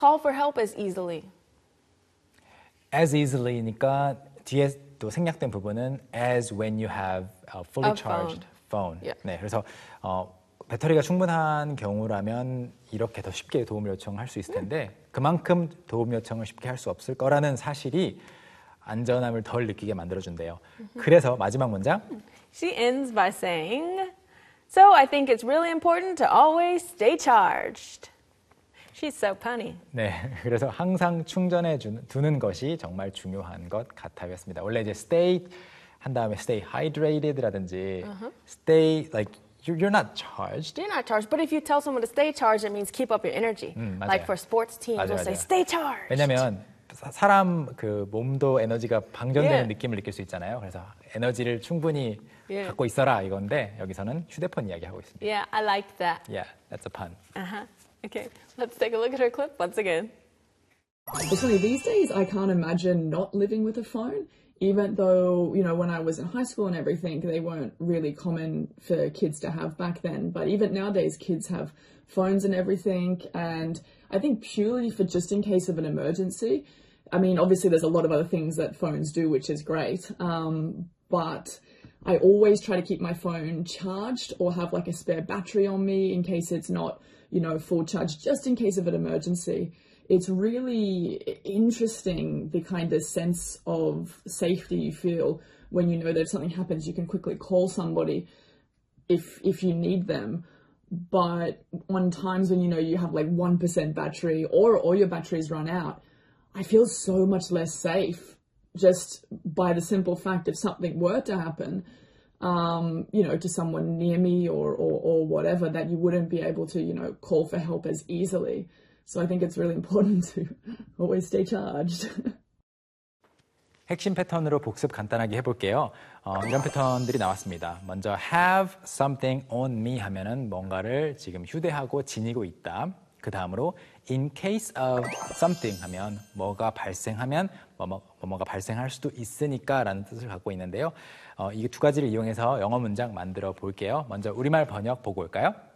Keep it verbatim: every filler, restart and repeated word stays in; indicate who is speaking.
Speaker 1: call for help as easily.
Speaker 2: as easily니까 뒤에 또 생략된 부분은 as when you have a fully
Speaker 1: A
Speaker 2: charged phone.
Speaker 1: Yeah.
Speaker 2: 네, 그래서 어, 배터리가 충분한 경우라면 이렇게 더 쉽게 도움을 요청할 수 있을 텐데 그만큼 도움 요청을 쉽게 할 수 없을 거라는 사실이 안전함을 덜 느끼게 만들어준대요. 그래서 마지막 문장.
Speaker 1: She ends by saying, so I think it's really important to always stay charged. She's so punny.
Speaker 2: 네, 그래서 항상 충전해 주, 두는 것이 정말 중요한 것 같아였습니다. 원래 이제 stay 한 다음에 stay hydrated라든지 uh-huh. stay like you're, you're not charged.
Speaker 1: You're not charged, but if you tell someone to stay charged, it means keep up your energy.
Speaker 2: 음,
Speaker 1: like for sports teams,
Speaker 2: 맞아요,
Speaker 1: we'll say
Speaker 2: 맞아요.
Speaker 1: stay charged.
Speaker 2: 왜냐하면 사람 그 몸도 에너지가 방전되는
Speaker 1: Yeah.
Speaker 2: 느낌을 느낄 수 있잖아요. 그래서 에너지를 충분히
Speaker 1: Yeah.
Speaker 2: 갖고 있어라 이건데 여기서는 휴대폰 이야기하고 있습니다.
Speaker 1: Yeah, I liked that.
Speaker 2: Yeah, that's a pun.
Speaker 1: Uh-huh. Okay, let's take a look at her clip once again.
Speaker 3: It's funny, these days I can't imagine not living with a phone, even though, you know, when I was in high school and everything, they weren't really common for kids to have back then. But even nowadays, kids have phones and everything. And I think purely for just in case of an emergency, I mean, obviously there's a lot of other things that phones do, which is great. Um, but I always try to keep my phone charged or have like a spare battery on me in case it's not, you know, full charge, just in case of an emergency. It's really interesting, the kind of sense of safety you feel when you know that if something happens, you can quickly call somebody if if you need them. But on times when you know you have like one percent battery or, or your batteries run out, I feel so much less safe just by the simple fact if something were to happen, um, you know, to someone near me or, or, or whatever, that you wouldn't be able to, you know, call for help as easily. So I think it's really important to always stay charged.
Speaker 2: 핵심 패턴으로 복습 간단하게 해볼게요. 어, 이런 패턴들이 나왔습니다. 먼저 have something on me 하면은 뭔가를 지금 휴대하고 지니고 있다. 그 다음으로 in case of something 하면 뭐가 발생하면 뭐뭐, 뭐뭐가 발생할 수도 있으니까 라는 뜻을 갖고 있는데요. 어, 이 두 가지를 이용해서 영어 문장 만들어 볼게요. 먼저 우리말 번역 보고 올까요?